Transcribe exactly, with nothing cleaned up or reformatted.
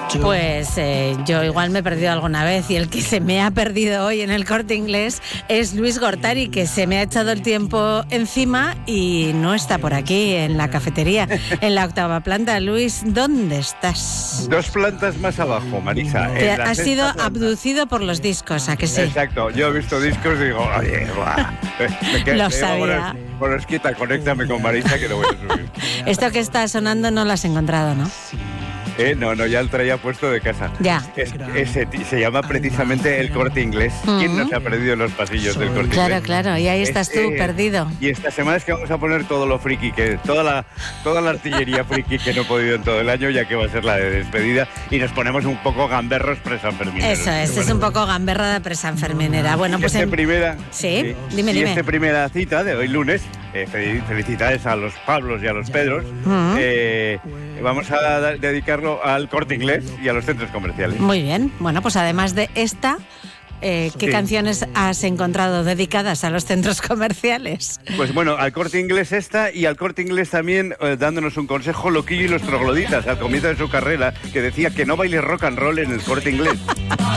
Pues eh, yo igual me he perdido alguna vez y el que se me ha perdido hoy en el Corte Inglés es Luis Gortari, que se me ha echado el tiempo encima y no está por aquí en la cafetería, en la octava planta. Luis, ¿dónde estás? Dos plantas más abajo, Marisa. Te has sido planta. abducido por los discos, ¿a que sí? Exacto, yo he visto discos y digo, oye, guau. Me quedo, Lo sabía. Por esquita, conéctame con Marisa que lo voy a subir. Esto que está sonando no lo has encontrado, ¿no? Eh, no, no, ya lo traía puesto de casa. Ya. Es, ese se llama precisamente el Corte Inglés. Uh-huh. ¿Quién no se ha perdido en los pasillos del Corte claro, Inglés? Claro, claro, y ahí estás tú, eh, perdido. Y esta semana es que vamos a poner todo lo friki, que toda la, toda la artillería friki que no he podido en todo el año, ya que va a ser la de despedida, y nos ponemos un poco gamberros presanfermineros. Eso es, es un poco gamberra de presanferminera. Bueno, pues este en... primera, sí, sí, dime, y dime. esta primera cita de hoy lunes, eh, felicidades a los Pablos y a los Pedros, uh-huh. eh, vamos a dedicarlo al Corte Inglés y a los centros comerciales. Muy bien. Bueno, pues además de esta, eh, ¿qué sí. canciones has encontrado dedicadas a los centros comerciales? Pues bueno, al Corte Inglés esta y al Corte Inglés también eh, dándonos un consejo Loquillo y los trogloditas al comienzo de su carrera, que decía que no bailes rock and roll en el Corte Inglés.